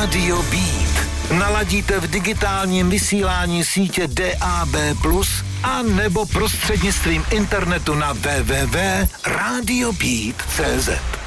Rádio Beat. Naladíte v digitálním vysílání sítě DAB+, a nebo prostřednictvím internetu na www.radiobeat.cz.